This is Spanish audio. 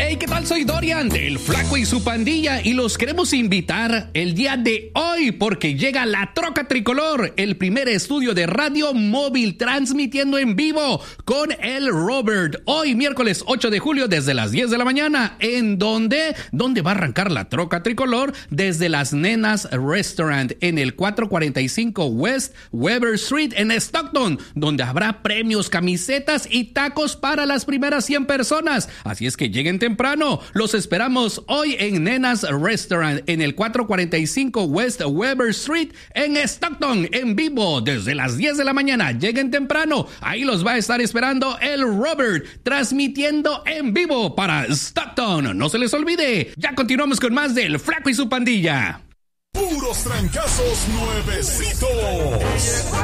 Hey, ¿qué tal? Soy Dorian del Flaco y su pandilla y los queremos invitar el día de hoy porque llega La Troca Tricolor, el primer estudio de radio móvil transmitiendo en vivo con el Robert. Hoy, miércoles 8 de julio, desde las 10 de la mañana, ¿en dónde va a arrancar La Troca Tricolor? Desde Las Nenas Restaurant en el 445 West Weber Street en Stockton, donde habrá premios, camisetas y tacos para las primeras 100 personas. Así es que lleguen temprano. Los esperamos hoy en Nenas Restaurant en el 445 West Weber Street en Stockton, en vivo desde las 10 de la mañana. Lleguen temprano. Ahí los va a estar esperando el Robert, transmitiendo en vivo para Stockton. No se les olvide. Ya continuamos con más del Flaco y su pandilla. Puros trancazos nuevecitos.